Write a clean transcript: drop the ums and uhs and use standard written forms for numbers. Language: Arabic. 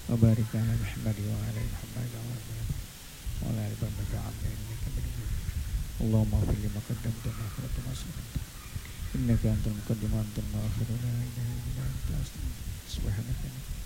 وبارك على محمد وعلى محمد وعلى آل محمد إنك حميد مجيد. اللهم اغفر لي ما قدمت وما أخرت وما أسررت إنك أنت المقدم وأنت المؤخر لا إله إلا أنت أستغفرك سبحانك.